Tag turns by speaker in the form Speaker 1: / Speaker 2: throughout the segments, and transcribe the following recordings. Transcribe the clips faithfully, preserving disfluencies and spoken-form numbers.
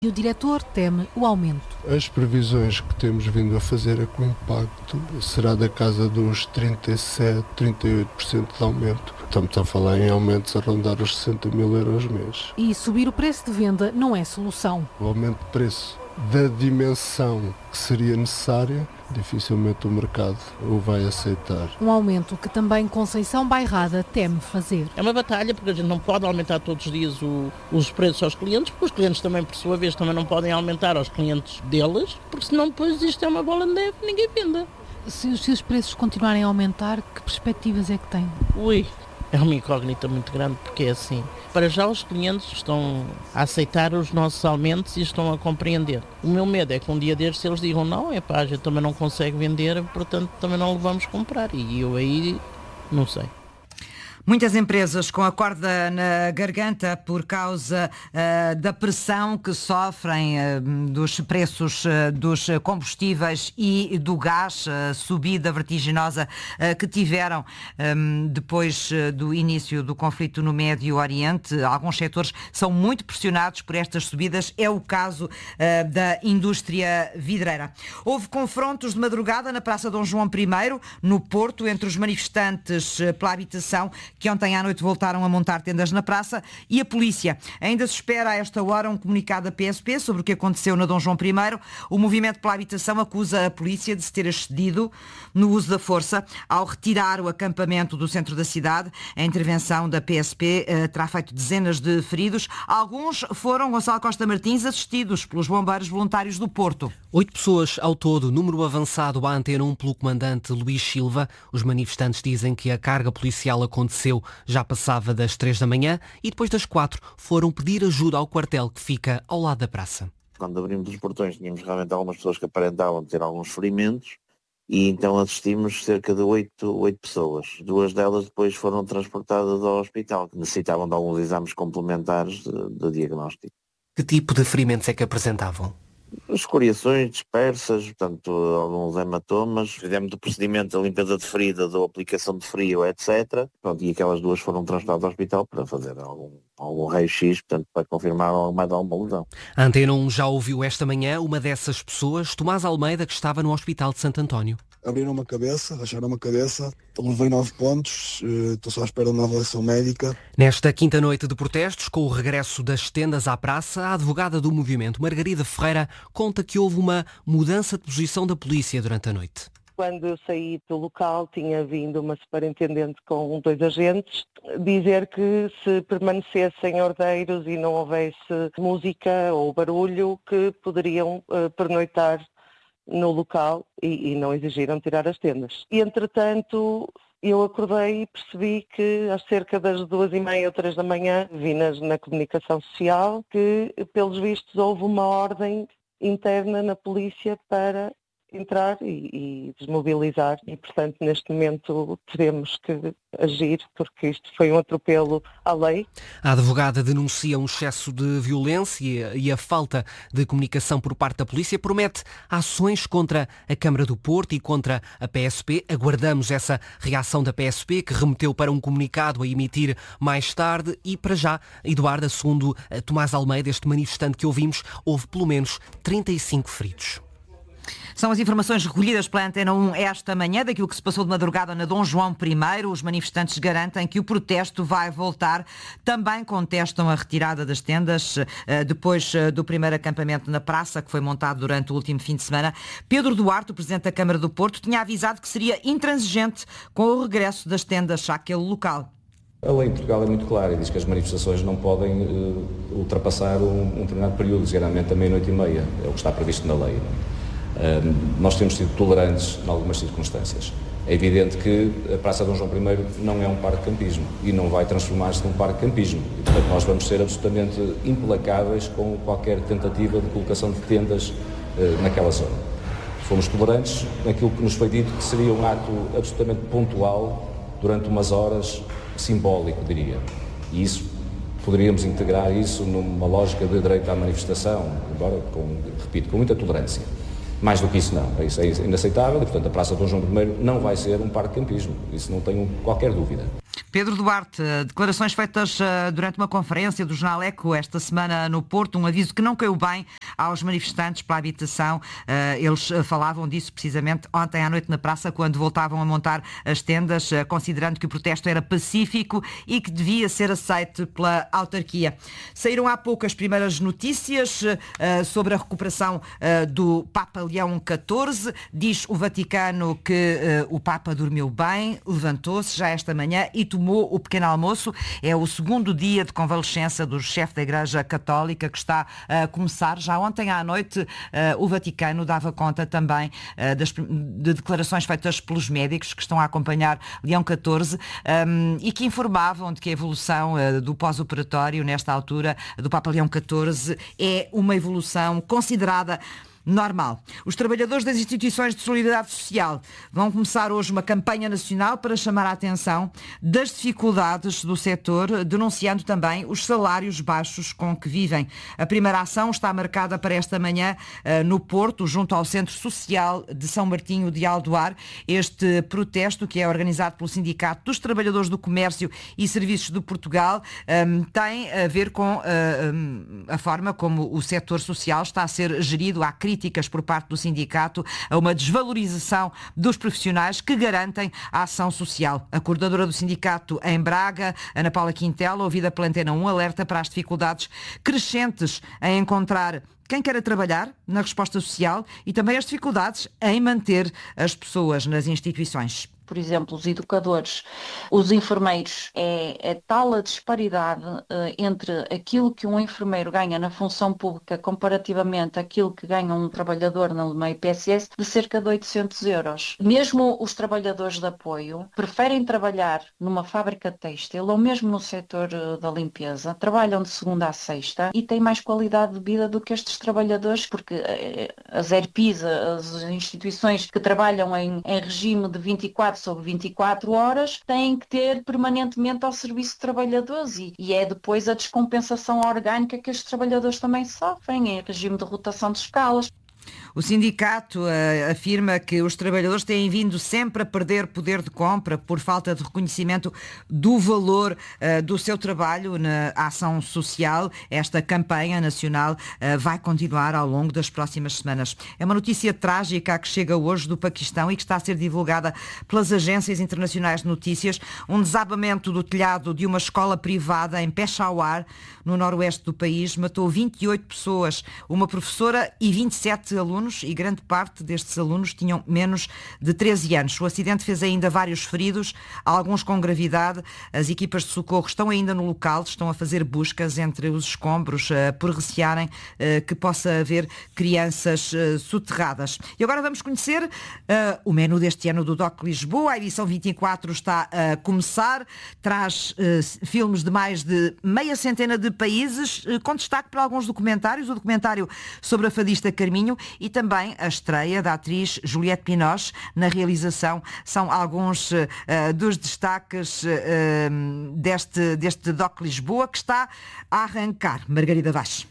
Speaker 1: E o diretor teme o aumento.
Speaker 2: As previsões que temos vindo a fazer é que o impacto será da casa dos trinta e sete, trinta e oito por cento de aumento. Estamos a falar em aumentos a rondar os sessenta mil euros mês.
Speaker 1: E subir o preço de venda não é solução.
Speaker 2: O aumento de preço da dimensão que seria necessária, dificilmente o mercado o vai aceitar.
Speaker 1: Um aumento que também Conceição Bairrada teme fazer.
Speaker 3: É uma batalha porque a gente não pode aumentar todos os dias o, os preços aos clientes, porque os clientes também, por sua vez, também não podem aumentar aos clientes deles, porque senão depois isto é uma bola de neve e ninguém venda.
Speaker 1: Se, se os preços continuarem a aumentar, que perspectivas é que tem?
Speaker 3: Ui, é uma incógnita muito grande, porque é assim. Para já os clientes estão a aceitar os nossos aumentos e estão a compreender. O meu medo é que um dia destes eles digam não, é pá, a gente também não consegue vender, portanto também não vamos comprar. E eu aí não sei.
Speaker 4: Muitas empresas com a corda na garganta por causa uh, da pressão que sofrem uh, dos preços uh, dos combustíveis e do gás, uh, subida vertiginosa uh, que tiveram um, depois uh, do início do conflito no Médio Oriente. Alguns setores são muito pressionados por estas subidas. É o caso uh, da indústria vidreira. Houve confrontos de madrugada na Praça Dom João I, no Porto, entre os manifestantes uh, pela habitação, que ontem à noite voltaram a montar tendas na praça, e a polícia. Ainda se espera a esta hora um comunicado da P S P sobre o que aconteceu na Dom João I. O movimento pela habitação acusa a polícia de se ter excedido no uso da força ao retirar o acampamento do centro da cidade. A intervenção da P S P eh, terá feito dezenas de feridos. Alguns foram, Gonçalo Costa Martins, assistidos pelos bombeiros voluntários do Porto.
Speaker 5: Oito pessoas ao todo, número avançado à Antena um pelo comandante Luís Silva. Os manifestantes dizem que a carga policial aconteceu já passava das três da manhã e depois das quatro foram pedir ajuda ao quartel que fica ao lado da praça.
Speaker 6: Quando abrimos os portões tínhamos realmente algumas pessoas que aparentavam ter alguns ferimentos e então assistimos cerca de oito, oito pessoas. Duas delas depois foram transportadas ao hospital, que necessitavam de alguns exames complementares de, de diagnóstico.
Speaker 5: Que tipo de ferimentos é que apresentavam?
Speaker 6: Escoriações dispersas, portanto, alguns hematomas. Fizemos o procedimento da limpeza de ferida, da aplicação de frio, etcétera. Pronto, e aquelas duas foram transportadas ao hospital para fazer algum, algum raio-x, portanto, para confirmar mais alguma lesão.
Speaker 5: A Antena um já ouviu esta manhã uma dessas pessoas, Tomás Almeida, que estava no Hospital de Santo António.
Speaker 7: Abriram uma cabeça, racharam uma cabeça, levei nove pontos, estou só à espera de uma avaliação médica.
Speaker 5: Nesta quinta noite de protestos, com o regresso das tendas à praça, a advogada do movimento, Margarida Ferreira, conta que houve uma mudança de posição da polícia durante a noite.
Speaker 8: Quando eu saí do local, tinha vindo uma superintendente com dois agentes dizer que se permanecessem ordeiros e não houvesse música ou barulho, que poderiam uh, pernoitar no local e, e não exigiram tirar as tendas. E, entretanto, eu acordei e percebi que às cerca das duas e meia ou três da manhã vi nas, na comunicação social que, pelos vistos, houve uma ordem interna na polícia para entrar e, e desmobilizar e, portanto, neste momento teremos que agir porque isto foi um atropelo à lei.
Speaker 5: A advogada denuncia um excesso de violência e a falta de comunicação por parte da polícia, promete ações contra a Câmara do Porto e contra a P S P. Aguardamos essa reação da P S P, que remeteu para um comunicado a emitir mais tarde. E para já, Eduardo, segundo Tomás Almeida, este manifestante que ouvimos, houve pelo menos trinta e cinco feridos.
Speaker 4: São as informações recolhidas pela Antena um esta manhã daquilo que se passou de madrugada na Dom João I. Os manifestantes garantem que o protesto vai voltar. Também contestam a retirada das tendas depois do primeiro acampamento na praça, que foi montado durante o último fim de semana. Pedro Duarte, o presidente da Câmara do Porto, tinha avisado que seria intransigente com o regresso das tendas àquele local.
Speaker 9: A lei em Portugal é muito clara e diz que as manifestações não podem uh, ultrapassar um, um determinado período, geralmente a meia-noite e meia, é o que está previsto na lei. Uh, nós temos sido tolerantes em algumas circunstâncias. É evidente que a Praça Dom João I não é um parque de campismo e não vai transformar-se num parque de campismo. E, portanto, nós vamos ser absolutamente implacáveis com qualquer tentativa de colocação de tendas uh, naquela zona. Fomos tolerantes naquilo que nos foi dito que seria um ato absolutamente pontual durante umas horas, simbólico, diria. E isso, poderíamos integrar isso numa lógica de direito à manifestação, embora, com, repito, com muita tolerância. Mais do que isso não, isso é inaceitável e, portanto, a Praça Dom João I não vai ser um parque de campismo, isso não tenho qualquer dúvida.
Speaker 4: Pedro Duarte, declarações feitas durante uma conferência do Jornal Eco esta semana no Porto, um aviso que não caiu bem aos manifestantes pela habitação. Eles falavam disso precisamente ontem à noite na praça, quando voltavam a montar as tendas, considerando que o protesto era pacífico e que devia ser aceito pela autarquia. Saíram há pouco as primeiras notícias sobre a recuperação do Papa Leão catorze. Diz o Vaticano que o Papa dormiu bem, levantou-se já esta manhã e tomou o pequeno almoço. É o segundo dia de convalescença do chefe da Igreja Católica, que está a começar. Já ontem à noite o Vaticano dava conta também das, de declarações feitas pelos médicos que estão a acompanhar Leão catorze um, e que informavam de que a evolução do pós-operatório nesta altura do Papa Leão catorze é uma evolução considerada normal. Os trabalhadores das instituições de solidariedade social vão começar hoje uma campanha nacional para chamar a atenção das dificuldades do setor, denunciando também os salários baixos com que vivem. A primeira ação está marcada para esta manhã no Porto, junto ao Centro Social de São Martinho de Aldoar. Este protesto, que é organizado pelo Sindicato dos Trabalhadores do Comércio e Serviços de Portugal, tem a ver com a forma como o setor social está a ser gerido. Há críticas por parte do sindicato a uma desvalorização dos profissionais que garantem a ação social. A coordenadora do sindicato em Braga, Ana Paula Quintela, ouvida pela Antena um, alerta para as dificuldades crescentes em encontrar quem queira trabalhar na resposta social e também as dificuldades em manter as pessoas nas instituições.
Speaker 10: Por exemplo, os educadores, os enfermeiros, é, é tal a disparidade uh, entre aquilo que um enfermeiro ganha na função pública comparativamente àquilo que ganha um trabalhador no I P S S, de cerca de oitocentos euros. Mesmo os trabalhadores de apoio preferem trabalhar numa fábrica têxtil ou mesmo no setor uh, da limpeza, trabalham de segunda a sexta e têm mais qualidade de vida do que estes trabalhadores, porque uh, as E R P Is, as instituições que trabalham em, em regime de vinte e quatro sobre vinte e quatro horas, têm que ter permanentemente ao serviço de trabalhadores e, e é depois a descompensação orgânica que estes trabalhadores também sofrem em regime de rotação de escalas.
Speaker 4: O sindicato uh, afirma que os trabalhadores têm vindo sempre a perder poder de compra por falta de reconhecimento do valor uh, do seu trabalho na ação social. Esta campanha nacional uh, vai continuar ao longo das próximas semanas. É uma notícia trágica que chega hoje do Paquistão e que está a ser divulgada pelas agências internacionais de notícias. Um desabamento do telhado de uma escola privada em Peshawar, no noroeste do país, matou vinte e oito pessoas, uma professora e vinte e sete alunos, e grande parte destes alunos tinham menos de treze anos. O acidente fez ainda vários feridos, alguns com gravidade. As equipas de socorro estão ainda no local, estão a fazer buscas entre os escombros, uh, por recearem uh, que possa haver crianças uh, soterradas. E agora vamos conhecer uh, o menu deste ano do D O C Lisboa. A edição vinte e quatro está a começar, traz uh, filmes de mais de meia centena de países, uh, com destaque para alguns documentários, o documentário sobre a fadista Carminho e também a estreia da atriz Juliette Binoche na realização. São alguns uh, dos destaques uh, deste, deste D O C Lisboa, que está a arrancar. Margarida Vaz.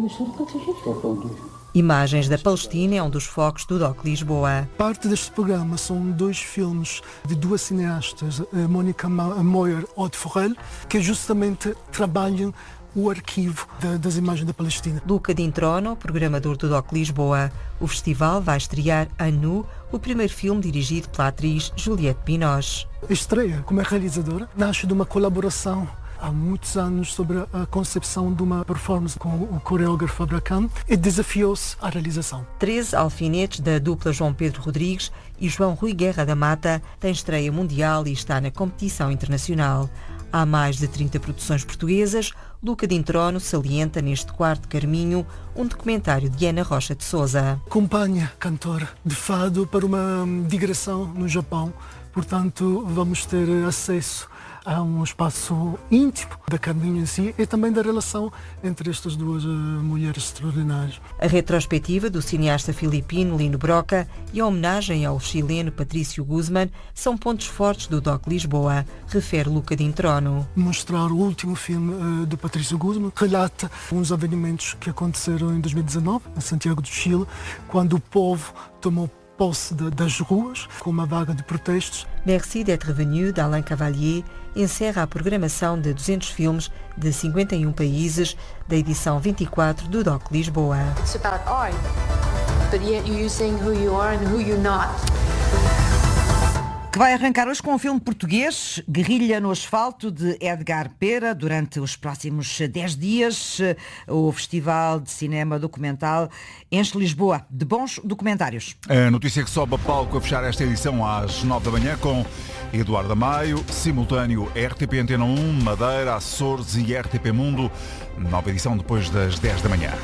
Speaker 11: Imagens da Palestina é um dos focos do D O C Lisboa.
Speaker 12: Parte deste programa são dois filmes de duas cineastas, Mónica Moyer e Aude Forel, que justamente trabalham o arquivo de, das imagens da Palestina.
Speaker 11: Luca D'Introno, programador do D O C Lisboa. O festival vai estrear A Nu, o primeiro filme dirigido pela atriz Juliette Binoche.
Speaker 12: A estreia como realizadora nasce de uma colaboração há muitos anos sobre a concepção de uma performance com o coreógrafo Abraham e desafiou-se à realização.
Speaker 11: treze alfinetes da dupla João Pedro Rodrigues e João Rui Guerra da Mata têm estreia mundial e está na competição internacional. Há mais de trinta produções portuguesas. Luca D'Introno salienta neste quarto Carminho um documentário de Ana Rocha de Souza.
Speaker 12: Acompanha cantora de fado para uma digressão no Japão. Portanto, vamos ter acesso a um espaço íntimo da Carminho em si e também da relação entre estas duas uh, mulheres extraordinárias.
Speaker 11: A retrospectiva do cineasta filipino Lino Broca e a homenagem ao chileno Patrício Guzmán são pontos fortes do D O C Lisboa, refere Luca D'Introno.
Speaker 12: Mostrar o último filme uh, de Patrício Guzmán relata uns avenimentos que aconteceram em dois mil e dezanove, em Santiago do Chile, quando o povo tomou posse de, das ruas, com uma vaga de protestos.
Speaker 11: Merci d'être venu, d'Alain Cavalier, encerra a programação de duzentos filmes de cinquenta e um países da edição vinte e quatro do D O C Lisboa.
Speaker 13: It's about art, but yet you're saying who you are and who you're not.
Speaker 4: Que vai arrancar hoje com um filme português, Guerrilha no Asfalto, de Edgar Pera. Durante os próximos dez dias, o Festival de Cinema Documental enche Lisboa de bons documentários.
Speaker 14: A notícia que sobe a palco a fechar esta edição às nove da manhã com Eduardo Maio, simultâneo R T P Antena um, Madeira, Açores e R T P Mundo. Nova edição depois das dez da manhã.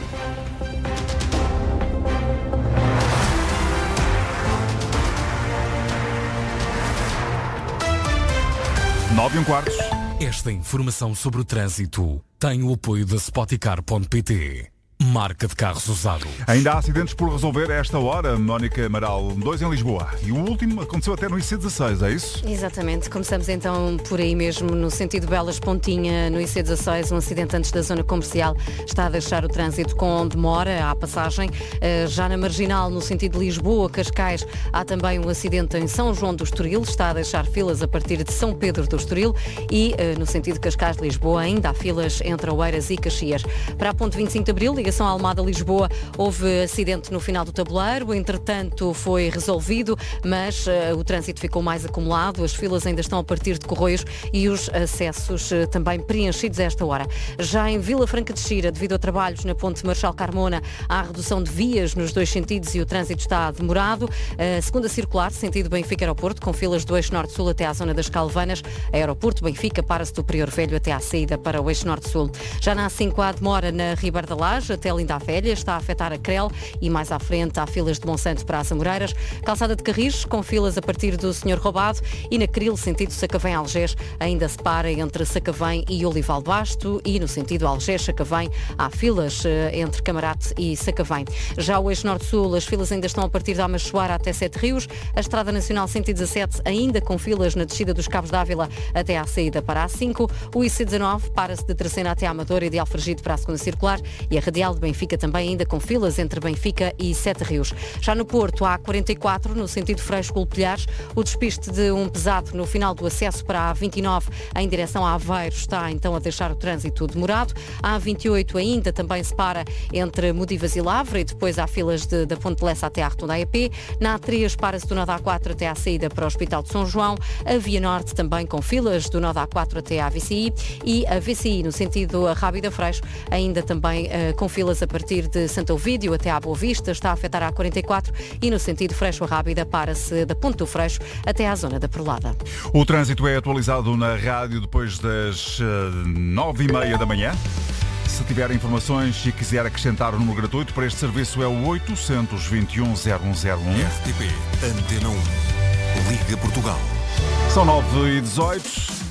Speaker 14: nove e um quarto.
Speaker 15: Esta informação sobre o trânsito tem o apoio da Spoticar ponto pt. Marca de carros usado.
Speaker 14: Ainda há acidentes por resolver a esta hora, Mónica Amaral. Dois em Lisboa. E o último aconteceu até no I C dezasseis, é isso?
Speaker 16: Exatamente. Começamos então por aí mesmo, no sentido Belas Pontinha, no I C dezasseis. Um acidente antes da zona comercial está a deixar o trânsito com demora à passagem. Já na Marginal, no sentido Lisboa-Cascais, há também um acidente em São João do Estoril. Está a deixar filas a partir de São Pedro do Estoril. E no sentido Cascais-Lisboa ainda há filas entre Oeiras e Caxias. Para a ponte vinte e cinco de Abril, ligação a Almada-Lisboa, houve acidente no final do tabuleiro, entretanto foi resolvido, mas uh, o trânsito ficou mais acumulado, as filas ainda estão a partir de Corroios e os acessos uh, também preenchidos a esta hora. Já em Vila Franca de Xira, devido a trabalhos na ponte Marechal Carmona, há redução de vias nos dois sentidos e o trânsito está demorado. Uh, segunda circular, sentido Benfica-Aeroporto, com filas do eixo Norte-Sul até à zona das Calvanas. Aeroporto Benfica para-se do Prior Velho até à saída para o eixo Norte-Sul. Já na A cinco há demora na Ribeira da Laje, até Linda a Velha, está a afetar a Crel e mais à frente há filas de Monsanto para as Amoreiras. Calçada de Carris, com filas a partir do Senhor Roubado, e na Cril, sentido Sacavém-Algés, ainda se para entre Sacavém e Olival Basto, e no sentido Algés-Sacavém há filas entre Camarate e Sacavém. Já o eixo Norte-Sul, as filas ainda estão a partir da Amachoara até Sete Rios, a Estrada Nacional cento e dezassete ainda com filas na descida dos Cabos d'Ávila até à saída para a A cinco, o I C dezanove para-se de Tracena até à Amadora e de Alfragide para a segunda circular, e a Radial de Benfica também ainda com filas entre Benfica e Sete Rios. Já no Porto há quarenta e quatro, no sentido Freixo-Colpilhares, o despiste de um pesado no final do acesso para a A vinte e nove em direção a Aveiro está então a deixar o trânsito demorado. A A vinte e oito ainda também se para entre Modivas e Lavra, e depois há filas de, da Ponte Lessa até à Rotunda A E P. Na A três para-se do Nó A quatro até à saída para o Hospital de São João. A Via Norte também com filas do Nó A quatro até à V C I, e a V C I no sentido Rábida Freixo ainda também uh, com filas a partir de Santo Ovídio até à Boa Vista, está a afetar a quarenta e quatro, e no sentido Freixo-Rábida para-se da Ponte do Freixo até à zona da Perlada.
Speaker 14: O trânsito é atualizado na rádio depois das uh, nove e meia da manhã. Se tiver informações e quiser acrescentar o número gratuito para este serviço é o oitocentos e vinte e um, zero um zero um.
Speaker 15: R T P Antena um. Liga Portugal.
Speaker 14: São nove e dezoito.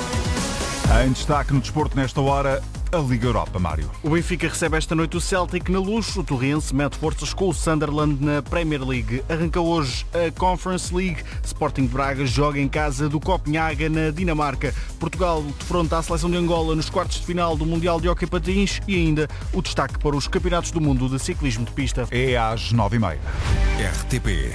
Speaker 14: Em destaque no desporto nesta hora, a Liga Europa, Mário.
Speaker 17: O Benfica recebe esta noite o Celtic na Luz. O Torrense mete forças com o Sunderland na Premier League. Arranca hoje a Conference League. Sporting de Braga joga em casa do Copenhaga, na Dinamarca. Portugal defronta a seleção de Angola nos quartos de final do Mundial de Hóquei Patins, e ainda o destaque para os Campeonatos do Mundo de Ciclismo de Pista.
Speaker 14: É às nove e meia.
Speaker 15: R T P